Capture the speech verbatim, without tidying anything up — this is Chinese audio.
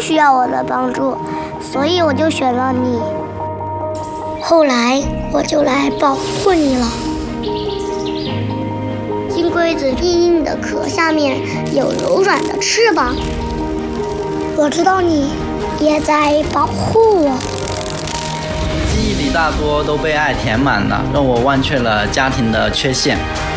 需要我的帮助，所以我就选了你。 后来我就来保护你了。 金龟子硬硬的壳下面有柔软的翅膀， 我知道你也在保护我。 记忆里大多都被爱填满了，让我忘却了家庭的缺陷。